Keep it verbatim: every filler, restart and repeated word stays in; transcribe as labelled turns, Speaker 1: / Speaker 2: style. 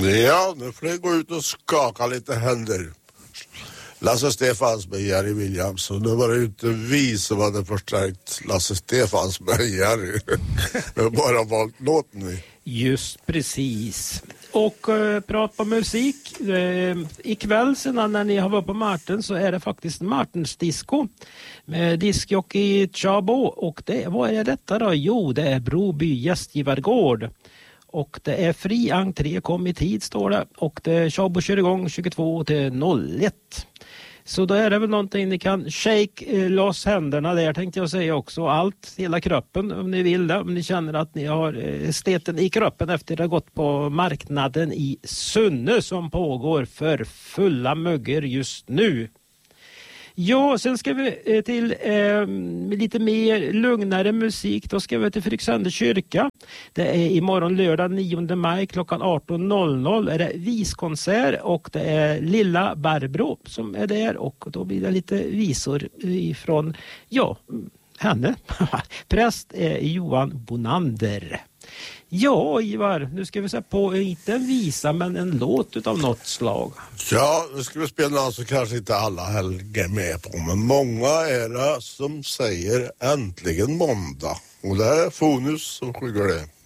Speaker 1: Ja, nu får jag gå ut och skaka lite händer. Lasse Stefansberg, Jerry Williams. Och nu var det inte vi som hade förstärkt Lasse Stefansberg, Jerry. Vi har bara valt låten.
Speaker 2: Just precis. Och uh, prat på musik. Uh, ikväll sedan när ni har varit på Martin så är det faktiskt Martins disco. Med diskjockey Chabo. Och det, vad är detta då? Jo, det är Broby gästgivargård. Och det är fri entré, kom i tid står det. Och det Chabo kör igång tjugotvå till noll ett. Så då är det väl någonting ni kan shake eh, loss händerna där tänkte jag säga också. Allt, hela kroppen om ni vill det. Om ni känner att ni har eh, steten i kroppen efter att ha gått på marknaden i Sunne som pågår för fulla mugger just nu. Ja, sen ska vi till eh, lite mer lugnare musik. Då ska vi till Fryksände kyrka. Det är imorgon lördag nionde maj klockan arton noll noll är det viskonsert och det är Lilla Barbro som är där och då blir det lite visor ifrån, ja, henne. Präst är Johan Bonander. Ja, Ivar, nu ska vi se på inte en visa men en låt utav något slag.
Speaker 1: Ja, nu ska vi spela något som kanske inte alla helger med på. Men många är det som säger äntligen måndag. Och det är Fonus som sjunger det.